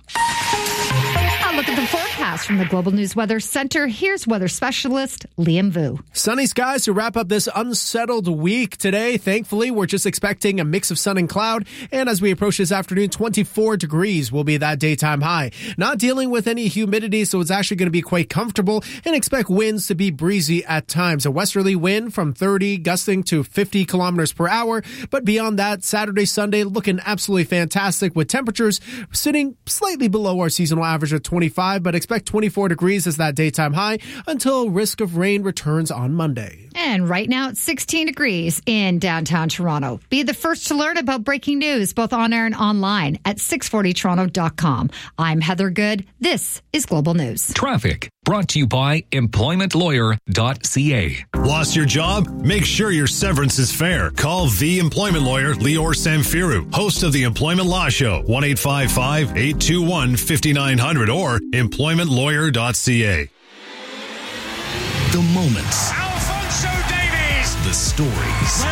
A look at the forecast from the Global News Weather Center. Here's weather specialist Liam Vu. Sunny skies to wrap up this unsettled week today. Thankfully, we're just expecting a mix of sun and cloud. And as we approach this afternoon, twenty-four degrees will be that daytime high. Not dealing with any humidity, so it's actually going to be quite comfortable, and expect winds to be breezy at times. A westerly wind from thirty gusting to fifty kilometers per hour. But beyond that, Saturday, Sunday looking absolutely fantastic with temperatures sitting slightly below our seasonal average of twenty thirty-five, but expect twenty-four degrees as that daytime high until risk of rain returns on Monday. And right now it's sixteen degrees in downtown Toronto. Be the first to learn about breaking news, both on air and online at six forty toronto dot com. I'm Heather Good. This is Global News. Traffic brought to you by employment lawyer dot c a. Lost your job? Make sure your severance is fair. Call the employment lawyer, Lior Samfiru, host of the Employment Law Show, one eight five five, eight two one, five nine zero zero or employment lawyer dot c a. The moments. Alphonso Davies. The stories.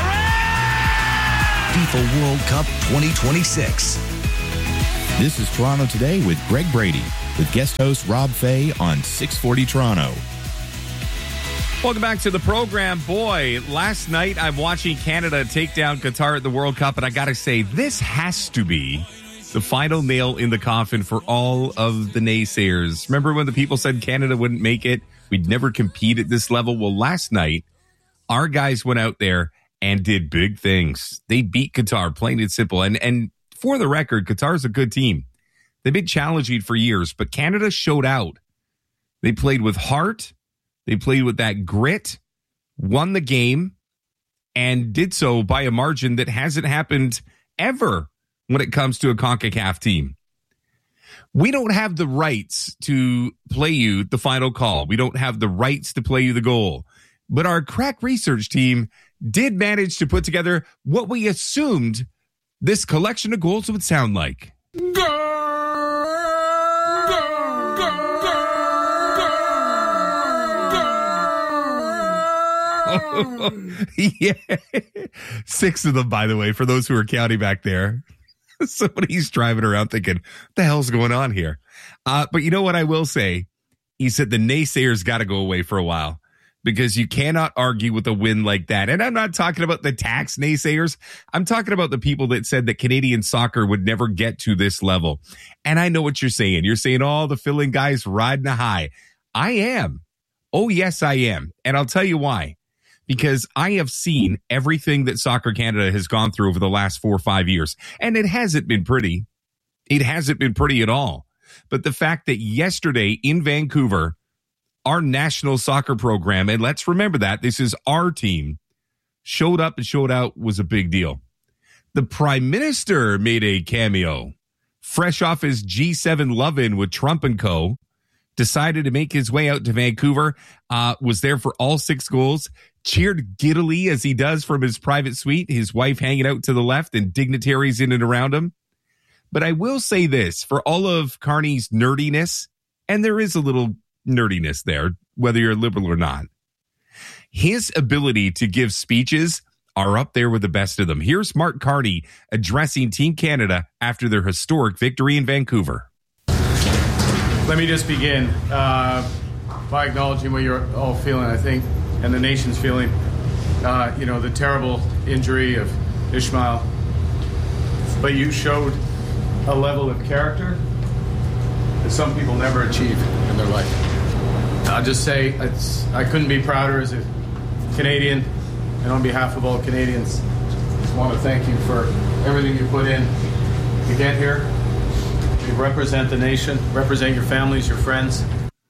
FIFA World Cup twenty twenty-six. This is Toronto Today with Greg Brady, with guest host Rob Fay on six forty Toronto. Welcome back to the program. Boy, last night I'm watching Canada take down Qatar at the World Cup, and I got to say, this has to be the final nail in the coffin for all of the naysayers. Remember when the people said Canada wouldn't make it? We'd never compete at this level. Well, last night, our guys went out there and did big things. They beat Qatar, plain and simple. And, and for the record, Qatar's a good team. They've been challenging for years, but Canada showed out. They played with heart. They played with that grit, won the game, and did so by a margin that hasn't happened ever when it comes to a CONCACAF team. We don't have the rights to play you the final call. We don't have the rights to play you the goal. But our crack research team did manage to put together what we assumed this collection of goals would sound like. Yeah. Six of them, by the way, for those who are counting back there. Somebody's driving around thinking, what the hell's going on here? Uh, but you know what I will say? He said the naysayers got to go away for a while, because you cannot argue with a win like that. And I'm not talking about the tax naysayers. I'm talking about the people that said that Canadian soccer would never get to this level. And I know what you're saying. You're saying, oh, the filling guys riding a high. I am. Oh, yes, I am. And I'll tell you why. Because I have seen everything that Soccer Canada has gone through over the last four or five years. And it hasn't been pretty. It hasn't been pretty at all. But the fact that yesterday in Vancouver, our national soccer program, and let's remember that this is our team, showed up and showed out was a big deal. The Prime Minister made a cameo. Fresh off his G seven love-in with Trump and co., decided to make his way out to Vancouver, uh, was there for all six goals, cheered giddily as he does from his private suite, his wife hanging out to the left and dignitaries in and around him. But I will say this, for all of Carney's nerdiness, and there is a little nerdiness there, whether you're liberal or not, his ability to give speeches are up there with the best of them. Here's Mark Carney addressing Team Canada after their historic victory in Vancouver. Let me just begin uh, by acknowledging what you're all feeling, I think, and the nation's feeling. Uh, you know, the terrible injury of Ishmael. But you showed a level of character that some people never achieve in their life. I'll just say it's, I couldn't be prouder as a Canadian, and on behalf of all Canadians, I just want to thank you for everything you put in to get here. You represent the nation, represent your families, your friends.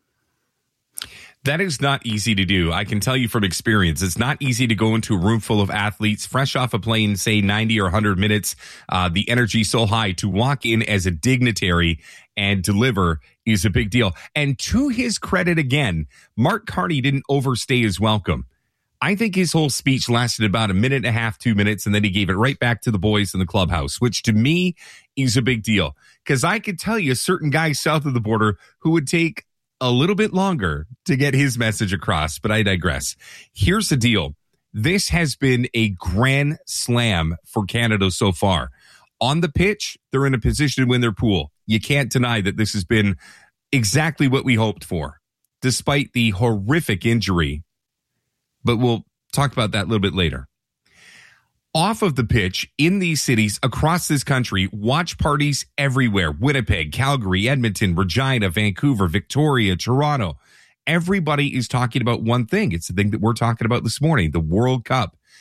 That is not easy to do. I can tell you from experience, it's not easy to go into a room full of athletes, fresh off a plane, say ninety or one hundred minutes, uh, the energy so high, to walk in as a dignitary and deliver is a big deal. And to his credit again, Mark Carney didn't overstay his welcome. I think his whole speech lasted about a minute and a half, two minutes, and then he gave it right back to the boys in the clubhouse, which to me is a big deal. Because I could tell you certain guys south of the border who would take a little bit longer to get his message across, but I digress. Here's the deal. This has been a grand slam for Canada so far. On the pitch, they're in a position to win their pool. You can't deny that this has been exactly what we hoped for, despite the horrific injury. But we'll talk about that a little bit later. Off of the pitch, in these cities across this country, watch parties everywhere. Winnipeg, Calgary, Edmonton, Regina, Vancouver, Victoria, Toronto. Everybody is talking about one thing. It's the thing that we're talking about this morning, the World Cup.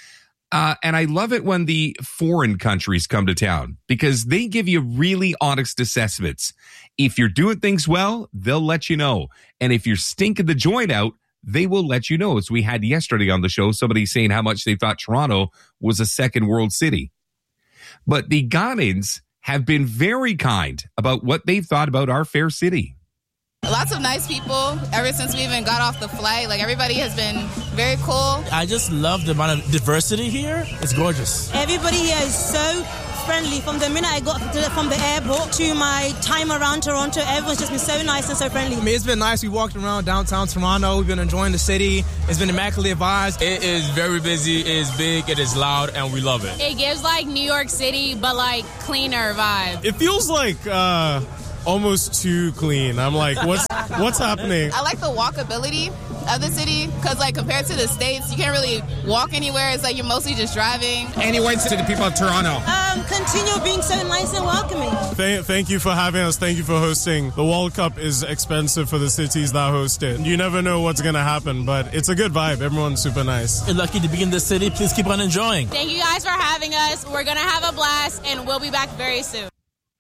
Uh, and I love it when the foreign countries come to town because they give you really honest assessments. If you're doing things well, they'll let you know. And if you're stinking the joint out, they will let you know. As we had yesterday on the show, somebody saying how much they thought Toronto was a second world city. But the Ghanaians have been very kind about what they've thought about our fair city. Lots of nice people ever since we even got off the flight. Like, everybody has been very cool. I just love the amount of diversity here. It's gorgeous. Everybody here is so friendly. From the minute I got to the, from the airport to my time around Toronto, everyone's just been so nice and so friendly. I mean, it's been nice. We walked around downtown Toronto. We've been enjoying the city. It's been immaculately advised. It is very busy. It is big. It is loud, and we love it. It gives like New York City, but like cleaner vibe. It feels like uh, almost too clean. I'm like, what's what's happening? I like the walkability of the city because, like, compared to the States, you can't really walk anywhere. It's like you're mostly just driving. Any words to the people of Toronto? Um, continue being so nice and welcoming. Thank, thank you for having us. Thank you for hosting. The World Cup is expensive for the cities that host it. You never know what's going to happen, but it's a good vibe. Everyone's super nice. You're lucky to be in the city. Please keep on enjoying. Thank you guys for having us. We're going to have a blast, and we'll be back very soon.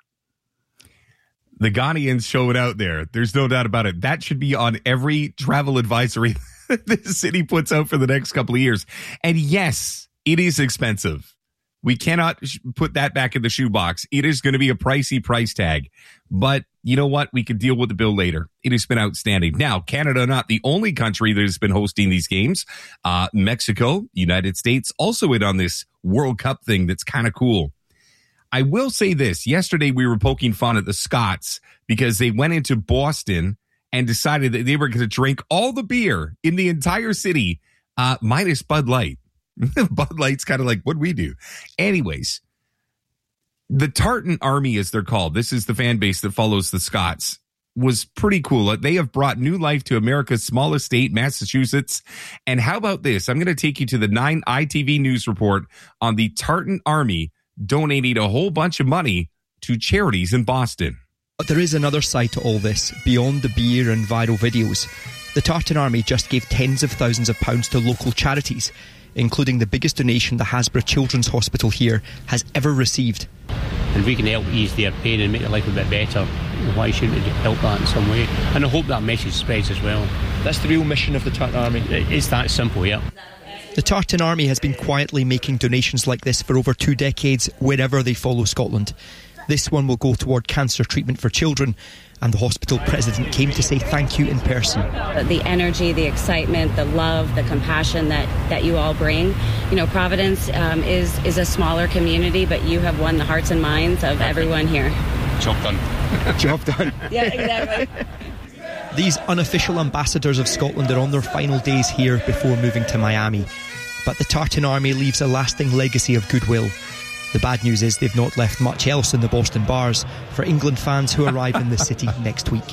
The Ghanaians show it out there. There's no doubt about it. That should be on every travel advisory the city puts out for the next couple of years. And yes, it is expensive. We cannot sh- put that back in the shoebox. It is going to be a pricey price tag. But you know what? We can deal with the bill later. It has been outstanding. Now, Canada, not the only country that has been hosting these games. Uh, Mexico, United States, also in on this World Cup thing that's kind of cool. I will say this. Yesterday, we were poking fun at the Scots because they went into Boston and decided that they were going to drink all the beer in the entire city, uh, minus Bud Light. Bud Light's kind of like what we do. Anyways, the Tartan Army, as they're called, this is the fan base that follows the Scots, was pretty cool. They have brought new life to America's smallest state, Massachusetts. And how about this? I'm going to take you to the nine I T V News report on the Tartan Army donating a whole bunch of money to charities in Boston. But there is another side to all this, beyond the beer and viral videos. The Tartan Army just gave tens of thousands of pounds to local charities, including the biggest donation the Hasbro Children's Hospital here has ever received. And we can help ease their pain and make their life a bit better. Why shouldn't we help that in some way? And I hope that message spreads as well. That's the real mission of the Tartan Army. It's that simple, yeah. The Tartan Army has been quietly making donations like this for over two decades wherever they follow Scotland. This one will go toward cancer treatment for children, and the hospital president came to say thank you in person. The energy, the excitement, the love, the compassion that, that you all bring. You know, Providence um, is, is a smaller community, but you have won the hearts and minds of everyone here. Job done. Job done. Yeah, exactly. These unofficial ambassadors of Scotland are on their final days here before moving to Miami. But the Tartan Army leaves a lasting legacy of goodwill. The bad news is they've not left much else in the Boston bars for England fans who arrive in the city next week.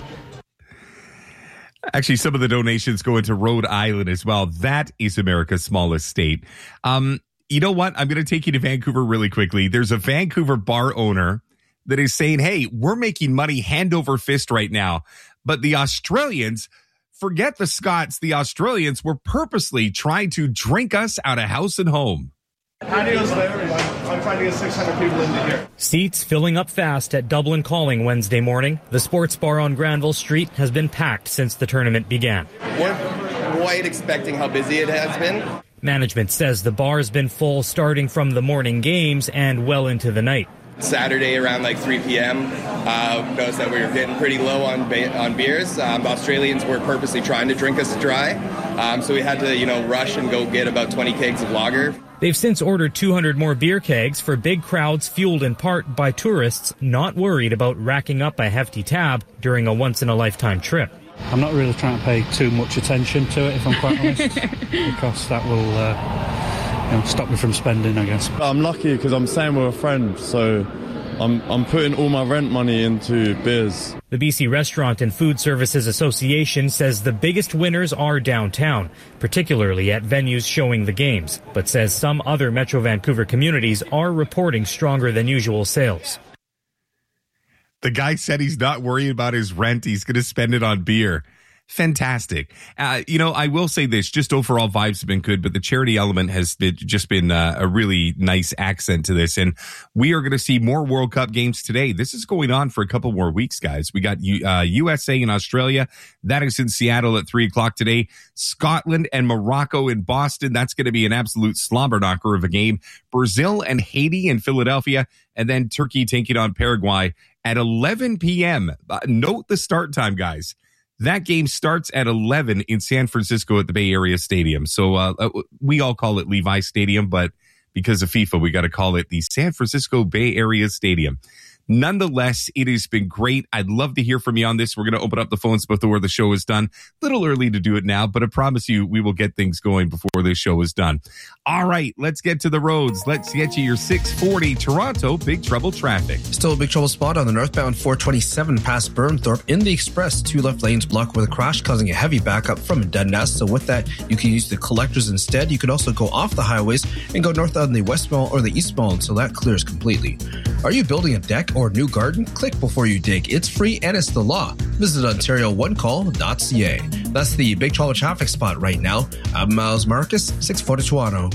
Actually, some of the donations go into Rhode Island as well. That is America's smallest state. Um, you know what? I'm going to take you to Vancouver really quickly. There's a Vancouver bar owner that is saying, hey, we're making money hand over fist right now. But the Australians, forget the Scots, the Australians were purposely trying to drink us out of house and home. Patio's there. I'm trying to get six hundred people into here. Seats filling up fast at Dublin Calling Wednesday morning. The sports bar on Granville Street has been packed since the tournament began. We're quite expecting how busy it has been. Management says the bar has been full starting from the morning games and well into the night. Saturday around like three p.m. Uh, noticed that we were getting pretty low on ba- on beers. Um, Australians were purposely trying to drink us dry, um, so we had to, you know, rush and go get about twenty kegs of lager. They've since ordered two hundred more beer kegs for big crowds fueled in part by tourists not worried about racking up a hefty tab during a once-in-a-lifetime trip. I'm not really trying to pay too much attention to it, if I'm quite honest, because that will uh, you know, stop me from spending, I guess. I'm lucky because I'm staying with a friend, so I'm I'm putting all my rent money into beers. The B C Restaurant and Food Services Association says the biggest winners are downtown, particularly at venues showing the games, but says some other Metro Vancouver communities are reporting stronger than usual sales. The guy said he's not worried about his rent. He's going to spend it on beer. fantastic. Uh, you know, I will say this, just overall vibes have been good, but the charity element has been, just been uh, a really nice accent to this. And we are going to see more World Cup games today. This is going on for a couple more weeks, guys. We got uh, U S A and Australia. That is in Seattle at three o'clock today. Scotland and Morocco in Boston. That's going to be an absolute slobber knocker of a game. Brazil and Haiti in Philadelphia. And then Turkey taking on Paraguay at eleven p.m. Uh, note the start time, guys. That game starts at eleven in San Francisco at the Bay Area Stadium. So uh, we all call it Levi Stadium, but because of FIFA, we got to call it the San Francisco Bay Area Stadium. Nonetheless, it has been great. I'd love to hear from you on this. We're going to open up the phones before the show is done. A little early to do it now, but I promise you we will get things going before this show is done. All right, let's get to the roads. Let's get you your six forty Toronto Big Trouble traffic. Still a big trouble spot on the northbound four twenty-seven past Burnthorpe in the express. Two left lanes blocked with a crash, causing a heavy backup from Dundas. So with that, you can use the collectors instead. You can also go off the highways and go north on the West Mall or the East Mall until that clears completely. Are you building a deck or new garden? Click before you dig. It's free and it's the law. Visit Ontario one call dot c a. That's the Big Trouble traffic spot right now. I'm Miles Marcus, six forty Toronto.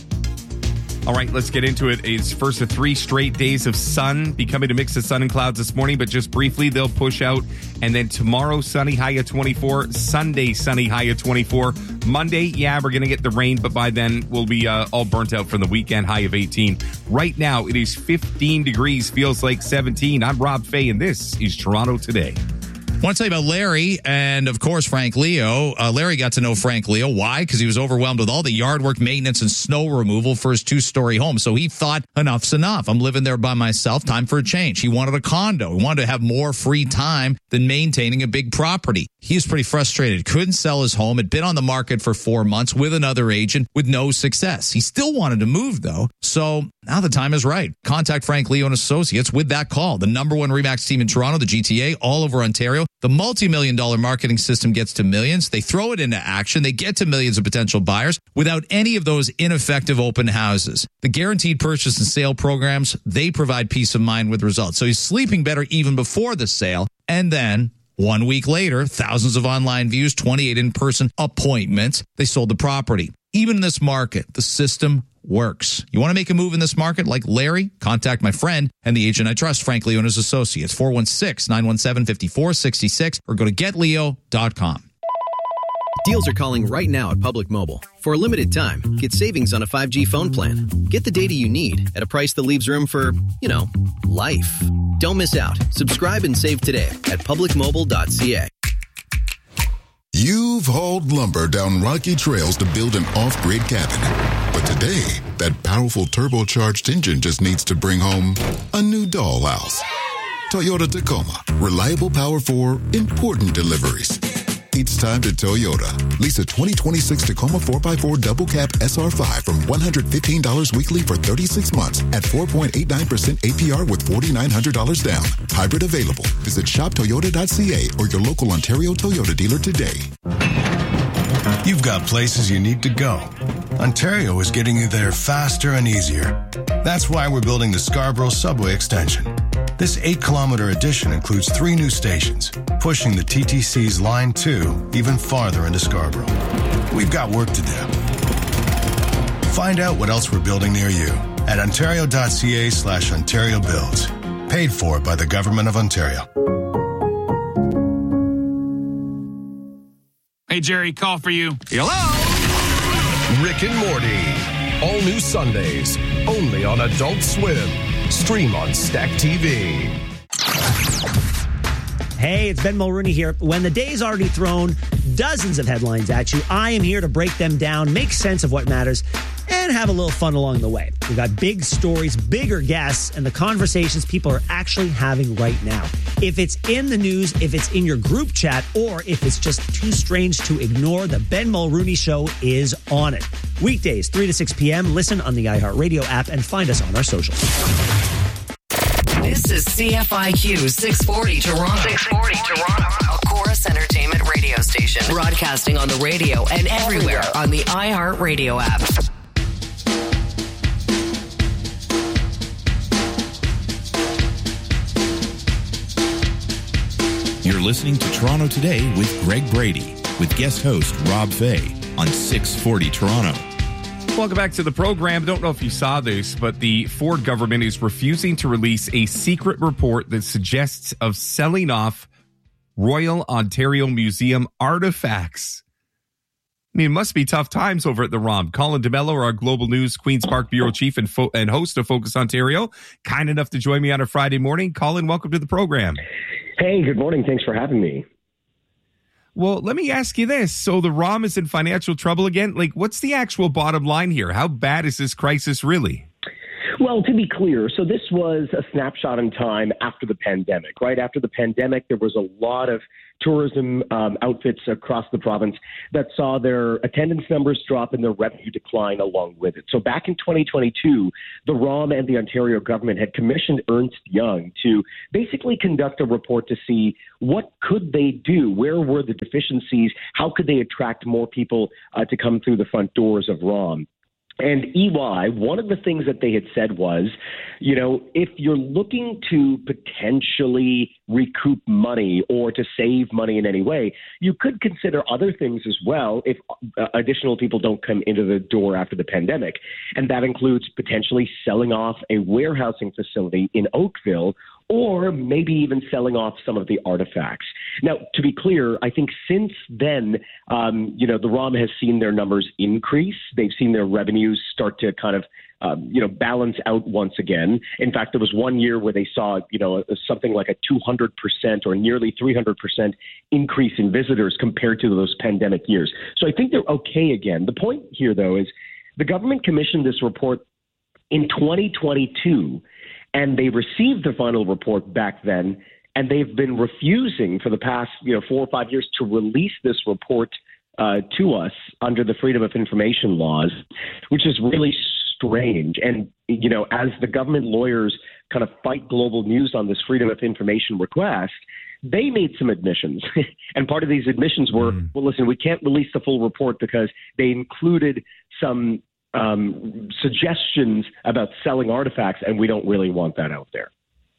All right, let's get into it. It's first of three straight days of sun, becoming a mix of sun and clouds this morning, but just briefly, they'll push out. And then tomorrow, sunny, high of twenty-four. Sunday, sunny, high of twenty-four. Monday, yeah, we're going to get the rain, but by then we'll be uh, all burnt out from the weekend, high of eighteen. Right now, it is fifteen degrees, feels like seventeen. I'm Rob Fay, and this is Toronto Today. I want to tell you about Larry and, of course, Frank Leo. Uh, Larry got to know Frank Leo. Why? Because he was overwhelmed with all the yard work, maintenance, and snow removal for his two-story home. So he thought, enough's enough. I'm living there by myself. Time for a change. He wanted a condo. He wanted to have more free time than maintaining a big property. He was pretty frustrated. Couldn't sell his home. Had been on the market for four months with another agent with no success. He still wanted to move, though. So now the time is right. Contact Frank Leo and Associates with that call. The number one RE/MAX team in Toronto, the G T A, all over Ontario. The multi-million dollar marketing system gets to millions. They throw it into action. They get to millions of potential buyers without any of those ineffective open houses. The guaranteed purchase and sale programs, they provide peace of mind with results. So he's sleeping better even before the sale. And then one week later, thousands of online views, twenty-eight in-person appointments. They sold the property. Even in this market, the system works. You want to make a move in this market like Larry? Contact my friend and the agent I trust, Frank Leo and his associates, four one six, nine one seven, five four six six, or go to get leo dot com. Deals are calling right now at Public Mobile. For a limited time, get savings on a five G phone plan. Get the data you need at a price that leaves room for, you know, life. Don't miss out. Subscribe and save today at public mobile dot c a. You've hauled lumber down rocky trails to build an off-grid cabin. But today, that powerful turbocharged engine just needs to bring home a new dollhouse. Toyota Tacoma. Reliable power for important deliveries. It's time to Toyota. Lease a twenty twenty-six Tacoma four by four Double Cab S R five from one hundred fifteen dollars weekly for thirty-six months at four point eight nine percent A P R with four thousand nine hundred dollars down. Hybrid available. Visit shop toyota dot c a or your local Ontario Toyota dealer today. You've got places you need to go. Ontario is getting you there faster and easier. That's why we're building the Scarborough Subway Extension. This eight-kilometer addition includes three new stations, pushing the T T C's Line two even farther into Scarborough. We've got work to do. Find out what else we're building near you at ontario dot c a slash Ontario Builds. Paid for by the Government of Ontario. Hey, Jerry, call for you. Hello? Rick and Morty. All new Sundays. Only on Adult Swim. Stream on Stack T V. Hey, it's Ben Mulrooney here. When the day's already thrown dozens of headlines at you, I am here to break them down, make sense of what matters, and have a little fun along the way. We've got big stories, bigger guests, and the conversations people are actually having right now. If it's in the news, if it's in your group chat, or if it's just too strange to ignore, the Ben Mulrooney Show is on it. Weekdays, three to six p.m. Listen on the iHeartRadio app and find us on our socials. This is C F I Q six forty Toronto. six forty Toronto. A Chorus Entertainment radio station. Broadcasting on the radio and everywhere on the iHeartRadio app. You're listening to Toronto Today with Greg Brady, with guest host Rob Fay on six forty Toronto. Welcome back to the program. Don't know if you saw this, but the Ford government is refusing to release a secret report that suggests of selling off Royal Ontario Museum artifacts. I mean, it must be tough times over at the R O M. Colin DeMello, our Global News Queen's Park Bureau Chief and, fo- and host of Focus Ontario, kind enough to join me on a Friday morning. Colin, welcome to the program. Hey, good morning. Thanks for having me. Well, let me ask you this. So the R O M is in financial trouble again? Like, what's the actual bottom line here? How bad is this crisis really? Well, to be clear, so this was a snapshot in time after the pandemic, right? After the pandemic, there was a lot of tourism um, outfits across the province that saw their attendance numbers drop and their revenue decline along with it. So back in twenty twenty-two, the R O M and the Ontario government had commissioned Ernst Young to basically conduct a report to see what could they do, where were the deficiencies, how could they attract more people uh, to come through the front doors of R O M. And E Y, one of the things that they had said was, you know, if you're looking to potentially recoup money or to save money in any way, you could consider other things as well if uh, additional people don't come into the door after the pandemic. And that includes potentially selling off a warehousing facility in Oakville, or maybe even selling off some of the artifacts. Now, to be clear, I think since then, um, you know, the R O M has seen their numbers increase. They've seen their revenues start to kind of, um, you know, balance out once again. In fact, there was one year where they saw, you know, something like a two hundred percent or nearly three hundred percent increase in visitors compared to those pandemic years. So I think they're okay again. The point here, though, is the government commissioned this report in twenty twenty-two, and they received the final report back then, and they've been refusing for the past, you know, four or five years to release this report uh, to us under the Freedom of Information laws, which is really strange. And, you know, as the government lawyers kind of fight Global News on this Freedom of Information request, they made some admissions. And part of these admissions were, mm. well, listen, we can't release the full report because they included some Um, suggestions about selling artifacts, and we don't really want that out there.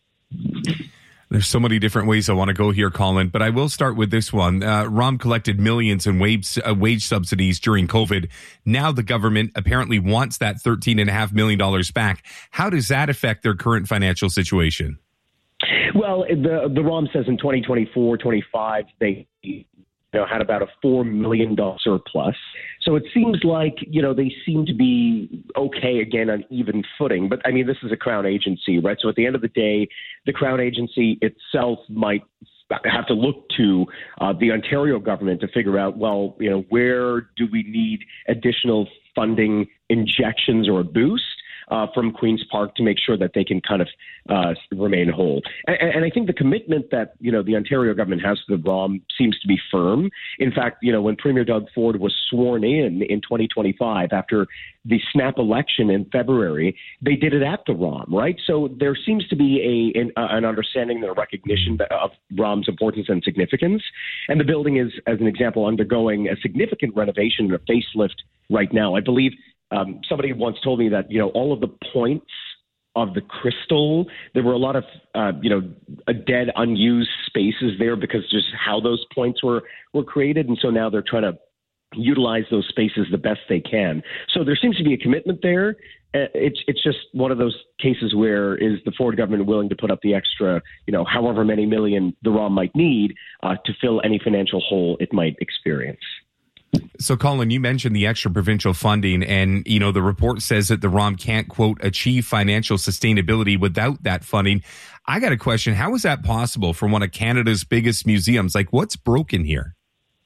There's so many different ways I want to go here, Colin, but I will start with this one. Uh, R O M collected millions in wage, uh, wage subsidies during COVID. Now the government apparently wants that thirteen point five million dollars back. How does that affect their current financial situation? Well, the, the R O M says in twenty twenty-four, twenty-five, they you know, had about a four million dollars surplus. So it seems like, you know, they seem to be okay again on even footing. But I mean, this is a Crown agency, right? So at the end of the day, the Crown agency itself might have to look to uh, the Ontario government to figure out, well, you know, where do we need additional funding injections or a boost? Uh, from Queen's Park to make sure that they can kind of uh, remain whole. And, and I think the commitment that, you know, the Ontario government has to the R O M seems to be firm. In fact, you know, when Premier Doug Ford was sworn in in twenty twenty-five after the snap election in February, they did it at the R O M, right? So there seems to be a an, uh, an understanding and a recognition of R O M's importance and significance. And the building is, as an example, undergoing a significant renovation and a facelift right now. I believe Um, somebody once told me that, you know, all of the points of the crystal, there were a lot of, uh, you know, a dead, unused spaces there because just how those points were, were created. And so now they're trying to utilize those spaces the best they can. So there seems to be a commitment there. Uh, it's it's just one of those cases where is the Ford government willing to put up the extra, you know, however many million the R O M might need uh, to fill any financial hole it might experience. So, Colin, you mentioned the extra provincial funding, and, you know, the report says that the R O M can't, quote, achieve financial sustainability without that funding. I got a question. How is that possible for one of Canada's biggest museums? Like, what's broken here?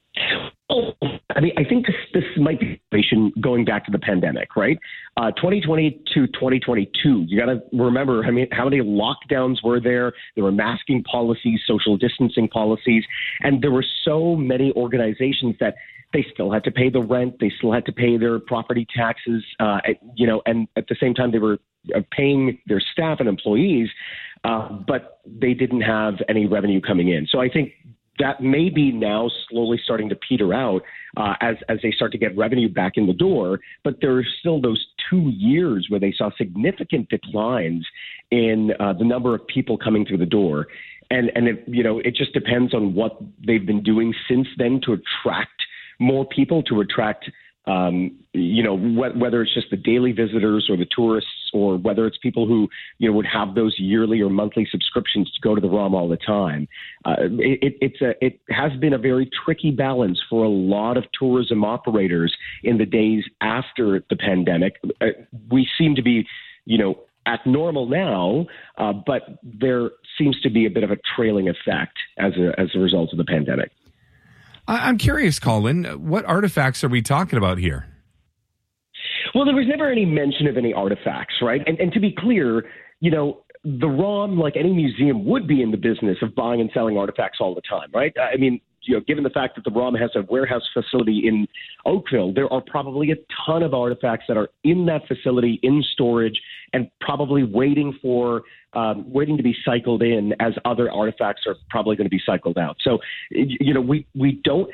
Oh, I mean, I think this, this might be going back to the pandemic, right? Uh, twenty twenty to twenty twenty-two, you got to remember, I mean, how many lockdowns were there? There were masking policies, social distancing policies, and there were so many organizations that they still had to pay the rent. They still had to pay their property taxes, uh, you know, and at the same time they were paying their staff and employees, uh, but they didn't have any revenue coming in. So I think that may be now slowly starting to peter out uh, as, as they start to get revenue back in the door. But there are still those two years where they saw significant declines in uh, the number of people coming through the door. and and it, you know, it just depends on what they've been doing since then to attract more people, to attract, um, you know, wh- whether it's just the daily visitors or the tourists, or whether it's people who, you know, would have those yearly or monthly subscriptions to go to the ROM all the time. Uh, it, it's a, it has been a very tricky balance for a lot of tourism operators in the days after the pandemic. Uh, we seem to be, you know, at normal now, uh, but there seems to be a bit of a trailing effect as a, as a result of the pandemic. I'm curious, Colin, what artifacts are we talking about here? Well, there was never any mention of any artifacts, right? And, and to be clear, you know, the ROM, like any museum, would be in the business of buying and selling artifacts all the time, right? I mean, you know, given the fact that the ROM has a warehouse facility in Oakville, there are probably a ton of artifacts that are in that facility in storage and probably waiting for um, waiting to be cycled in, as other artifacts are probably going to be cycled out. So, you know, we we don't